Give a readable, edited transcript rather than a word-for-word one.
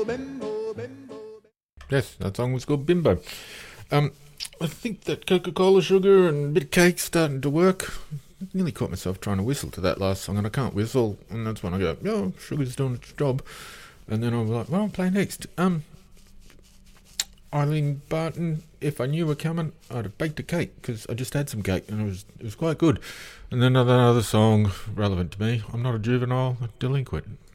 Yes, that song was called Bimbo. I think that Coca-Cola sugar and a bit of cake starting to work. I nearly caught myself trying to whistle to that last song, and I can't whistle, and that's when I go, oh, sugar's doing its job. And then I was like, well, I'll play next. Eileen Barton, if I knew were coming, I'd have baked a cake, because I just had some cake, and it was quite good. And then another song relevant to me, I'm not a juvenile, a delinquent.